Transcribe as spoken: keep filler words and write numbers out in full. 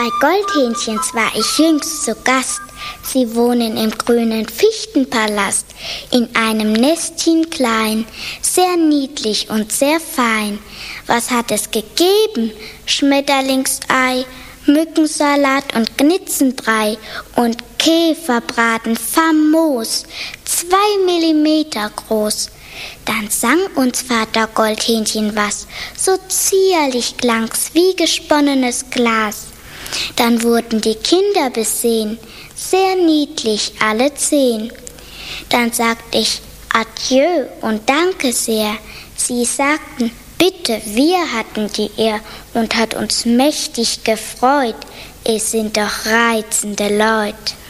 Bei Goldhähnchens war ich jüngst zu Gast. Sie wohnen im grünen Fichtenpalast, in einem Nestchen klein, sehr niedlich und sehr fein. Was hat es gegeben? Schmetterlingsei, Mückensalat und Gnitzenbrei und Käferbraten famos, zwei Millimeter groß. Dann sang uns Vater Goldhähnchen was, so zierlich klang's wie gesponnenes Glas. Dann wurden die Kinder besehen, sehr niedlich alle zehn. Dann sagte ich Adieu und danke sehr. Sie sagten, bitte, wir hatten die Ehr und hat uns mächtig gefreut. Es sind doch reizende Leute.